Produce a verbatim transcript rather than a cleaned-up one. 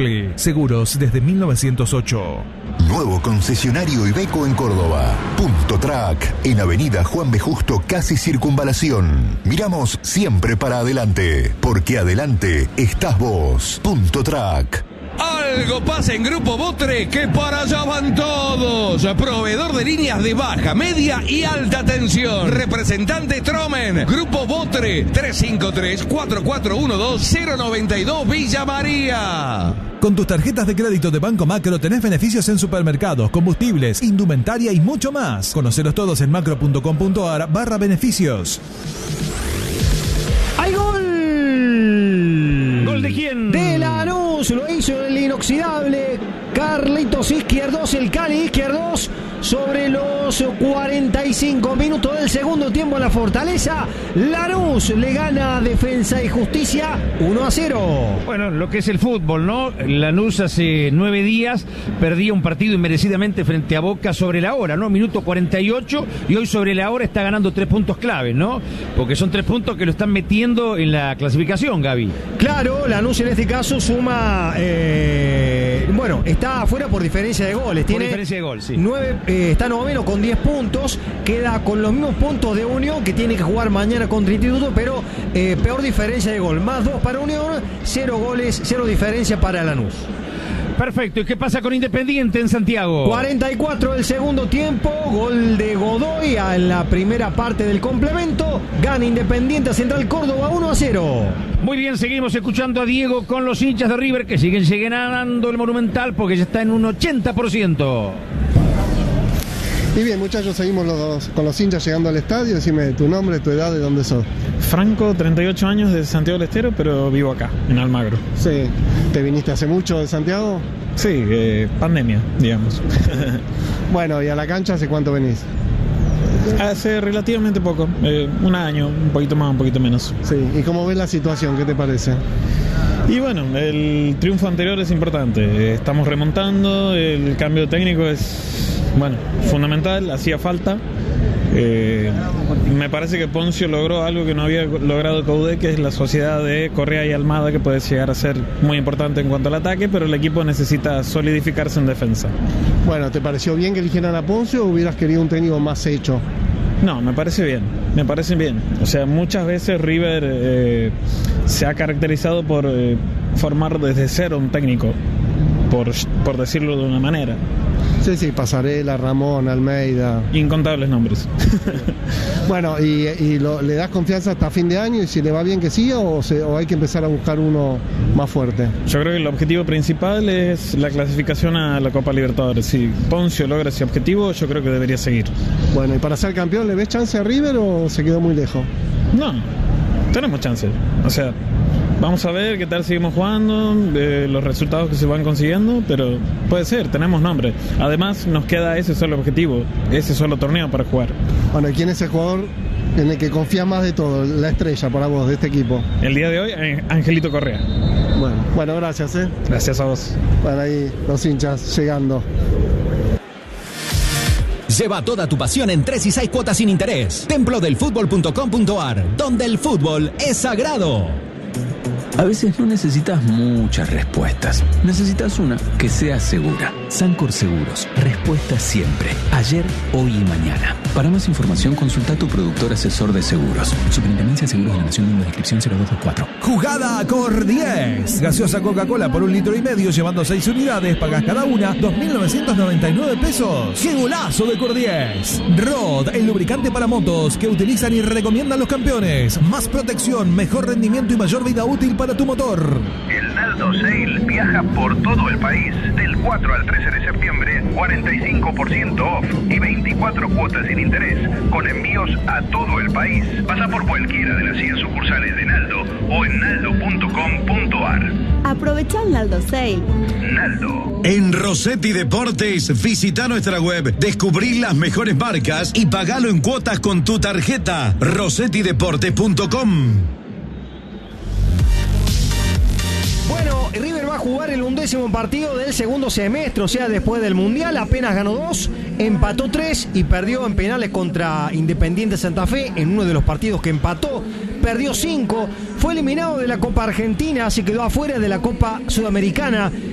Ripley, seguros desde mil novecientos ocho. Nuevo concesionario Iveco en Córdoba. Punto Track, en Avenida Juan B. Justo, casi Circunvalación. Miramos siempre para adelante, porque adelante estás vos. Punto Track. Algo pasa en Grupo Botre, que para allá van todos. Proveedor de líneas de baja, media y alta tensión. Representante Tromen. Grupo Botre, tres cinco tres, cuatro cuatro uno dos, cero nueve dos, Villa María. Con tus tarjetas de crédito de Banco Macro tenés beneficios en supermercados, combustibles, indumentaria y mucho más. Conocelos todos en macro.com.ar barra beneficios. ¡Hay gol! ¿Gol de quién? De Lanús, lo hizo el inoxidable Carlitos Izquierdos, el Cali Izquierdos, sobre los cuarenta y cinco minutos del segundo tiempo en la Fortaleza. Lanús le gana a Defensa y Justicia uno a cero. Bueno, lo que es el fútbol, ¿no? Lanús hace nueve días perdía un partido inmerecidamente frente a Boca sobre la hora, ¿no? Minuto cuarenta y ocho, y hoy sobre la hora está ganando tres puntos claves, ¿no? Porque son tres puntos que lo están metiendo en la clasificación, Gaby. Claro, Lanús en este caso suma, eh, bueno, está afuera por diferencia de goles. Por Tiene diferencia de gol, sí. nueve, eh, está noveno con diez puntos, queda con los mismos puntos de Unión, que tiene que jugar mañana contra Instituto, pero eh, peor diferencia de gol, más dos para Unión, cero goles, cero diferencia para Lanús. Perfecto, ¿y qué pasa con Independiente en Santiago? cuarenta y cuatro del segundo tiempo, gol de Godoy en la primera parte del complemento, gana Independiente a Central Córdoba uno a cero. Muy bien, seguimos escuchando a Diego con los hinchas de River, que siguen llenando el Monumental porque ya está en un ochenta por ciento. Y bien, muchachos, seguimos los dos, con los hinchas llegando al estadio. Decime tu nombre, tu edad, de dónde sos. Franco, treinta y ocho años, de Santiago del Estero, pero vivo acá, en Almagro. Sí. ¿Te viniste hace mucho de Santiago? Sí, eh, pandemia, digamos. Bueno, ¿y a la cancha hace cuánto venís? Hace relativamente poco, eh, un año, un poquito más, un poquito menos. Sí, ¿y cómo ves la situación? ¿Qué te parece? Y bueno, el triunfo anterior es importante, estamos remontando, el cambio técnico es, bueno, fundamental, hacía falta. Eh, me parece que Poncio logró algo que no había logrado Coudet, que es la sociedad de Correa y Almada, que puede llegar a ser muy importante en cuanto al ataque, pero el equipo necesita solidificarse en defensa. Bueno, ¿te pareció bien que eligieran a Poncio o hubieras querido un técnico más hecho? No, me parece bien, me parece bien. O sea, muchas veces River eh, se ha caracterizado por eh, formar desde cero un técnico, por, por decirlo de una manera. Sí, sí, Pasarela, Ramón, Almeida. Incontables nombres. Bueno, ¿y, y lo, le das confianza hasta fin de año y si le va bien que siga o, se, o hay que empezar a buscar uno más fuerte? Yo creo que el objetivo principal es la clasificación a la Copa Libertadores. Si Poncio logra ese objetivo, yo creo que debería seguir. Bueno, ¿y para ser campeón le ves chance a River o se quedó muy lejos? No, tenemos chance. O sea, vamos a ver qué tal seguimos jugando, eh, los resultados que se van consiguiendo, pero puede ser, tenemos nombre. Además, nos queda ese solo objetivo, ese solo torneo para jugar. Bueno, ¿y quién es el jugador en el que confía más de todo, la estrella para vos de este equipo? El día de hoy, Angelito Correa. Bueno, bueno, gracias, ¿eh? Gracias a vos. Bueno, ahí los hinchas llegando. Lleva toda tu pasión en tres y seis cuotas sin interés. templo del fútbol punto com punto ar, donde el fútbol es sagrado. A veces no necesitas muchas respuestas. Necesitas una que sea segura. Sancor Seguros. Respuesta siempre. Ayer, hoy y mañana. Para más información, consulta a tu productor asesor de seguros. Superintendencia de Seguros de la Nación, número de inscripción cero dos dos cuatro. Jugada Cor diez. Gaseosa Coca-Cola por un litro y medio, llevando seis unidades. Pagás cada una dos mil novecientos noventa y nueve pesos. ¡Qué golazo de Cor diez! Rod, el lubricante para motos que utilizan y recomiendan los campeones. Más protección, mejor rendimiento y mayor vida útil para tu motor. El Naldo Sale viaja por todo el país. Del cuatro al trece de septiembre, cuarenta y cinco por ciento off y veinticuatro cuotas sin interés, con envíos a todo el país. Pasa por cualquiera de las cien sucursales de Naldo o en naldo punto com punto ar. Aprovecha el Naldo Sale. Naldo. En Rossetti Deportes, visita nuestra web, descubrí las mejores marcas y pagalo en cuotas con tu tarjeta. rossetti deportes punto com. Bueno, River va a jugar el undécimo partido del segundo semestre, o sea, después del Mundial. Apenas ganó dos, empató tres y perdió en penales contra Independiente Santa Fe en uno de los partidos que empató. Perdió cinco, fue eliminado de la Copa Argentina, se quedó afuera de la Copa Sudamericana.